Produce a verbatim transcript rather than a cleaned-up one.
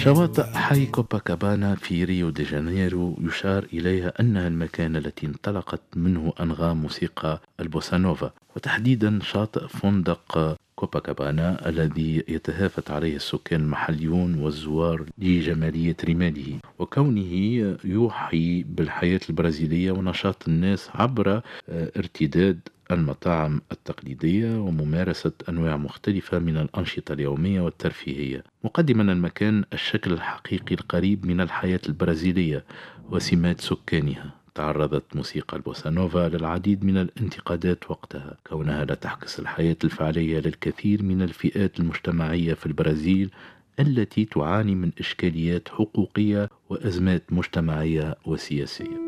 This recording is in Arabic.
شواطئ حي كوباكابانا في ريو دي جانيرو يشار إليها أنها المكان التي انطلقت منه أنغام موسيقى البوسانوفا، وتحديدا شاطئ فندق كوباكابانا الذي يتهافت عليه السكان المحليون والزوار لجمالية رماله وكونه يوحي بالحياة البرازيلية ونشاط الناس عبر ارتداد المطاعم التقليدية وممارسة أنواع مختلفة من الأنشطة اليومية والترفيهية، مقدما المكان الشكل الحقيقي القريب من الحياة البرازيلية وسمات سكانها. تعرضت موسيقى البوسانوفا للعديد من الانتقادات وقتها، كونها لا تعكس الحياة الفعلية للكثير من الفئات المجتمعية في البرازيل التي تعاني من إشكاليات حقوقية وأزمات مجتمعية وسياسية.